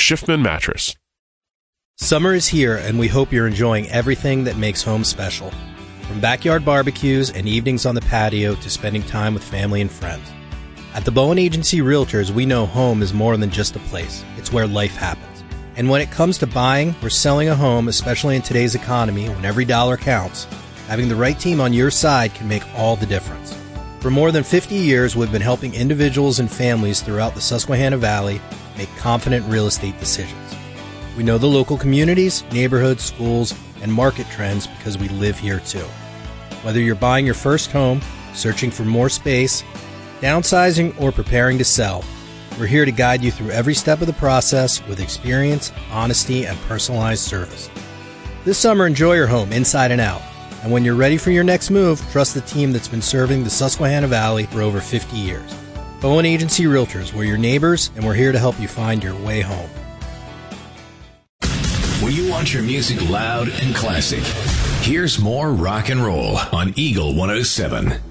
Schiffman mattress. Summer is here, and we hope you're enjoying everything that makes home special. From backyard barbecues and evenings on the patio to spending time with family and friends. At the Bowen Agency Realtors, we know home is more than just a place. It's where life happens. And when it comes to buying or selling a home, especially in today's economy when every dollar counts, having the right team on your side can make all the difference. For more than 50 years, we've been helping individuals and families throughout the Susquehanna Valley make confident real estate decisions. We know the local communities, neighborhoods, schools, and market trends because we live here too. Whether you're buying your first home, searching for more space, downsizing, or preparing to sell, we're here to guide you through every step of the process with experience, honesty, and personalized service. This summer, enjoy your home inside and out. And when you're ready for your next move, trust the team that's been serving the Susquehanna Valley for over 50 years. Bowen Agency Realtors, we're your neighbors, and we're here to help you find your way home. When you want your music loud and classic, here's more rock and roll on Eagle 107.